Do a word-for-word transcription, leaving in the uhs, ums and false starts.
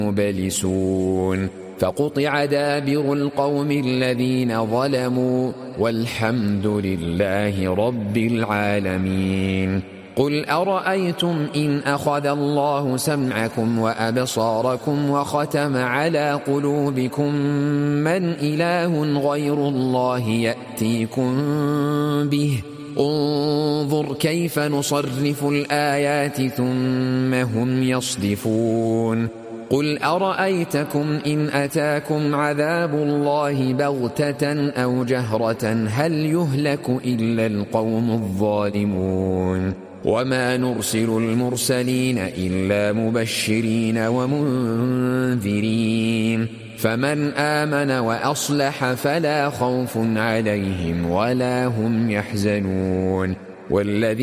مبلسون فقطع دابر القوم الذين ظلموا والحمد لله رب العالمين. قل أرأيتم إن أخذ الله سمعكم وأبصاركم وختم على قلوبكم من إله غير الله يأتيكم به انظر كيف نصرف الآيات ثم هم يصدفون. قل أرأيتكم إن أتاكم عذاب الله بغتة أو جهرة هل يهلك إلا القوم الظالمون. وما نرسل المرسلين إلا مبشرين ومنذرين فمن آمن وأصلح فلا خوف عليهم ولا هم يحزنون. والذي